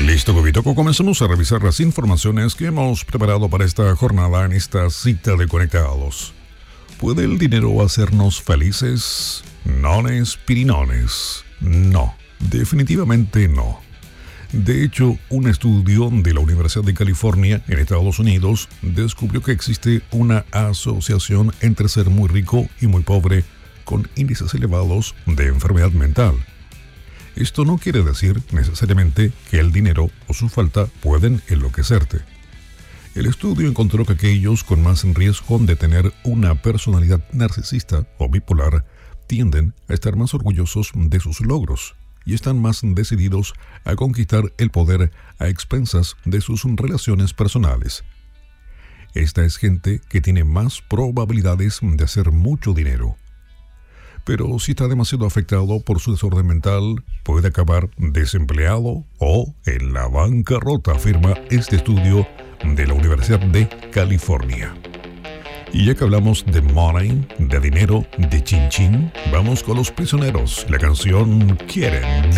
Listo, Gobitoco, comenzamos a revisar las informaciones que hemos preparado para esta jornada en esta cita de Conectados. ¿Puede el dinero hacernos felices? Nones pirinones. No, definitivamente no. De hecho, un estudio de la Universidad de California en Estados Unidos descubrió que existe una asociación entre ser muy rico y muy pobre con índices elevados de enfermedad mental. Esto no quiere decir necesariamente que el dinero o su falta pueden enloquecerte. El estudio encontró que aquellos con más riesgo de tener una personalidad narcisista o bipolar tienden a estar más orgullosos de sus logros y están más decididos a conquistar el poder a expensas de sus relaciones personales. Esta es gente que tiene más probabilidades de hacer mucho dinero. Pero si está demasiado afectado por su desorden mental, puede acabar desempleado o en la bancarrota, afirma este estudio de la Universidad de California. Y ya que hablamos de money, de dinero, de chin chin, vamos con Los Prisioneros, la canción Quieren